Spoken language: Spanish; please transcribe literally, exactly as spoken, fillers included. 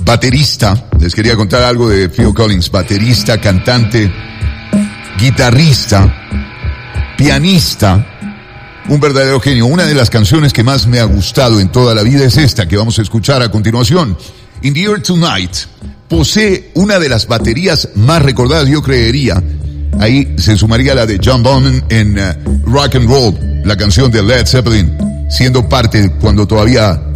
baterista. Les quería contar algo de Phil Collins. Baterista, cantante, guitarrista, pianista, un verdadero genio. Una de las canciones que más me ha gustado en toda la vida es esta que vamos a escuchar a continuación. In the Air Tonight posee una de las baterías más recordadas, yo creería. Ahí se sumaría la de John Bonham en uh, Rock and Roll, la canción de Led Zeppelin, siendo parte cuando todavía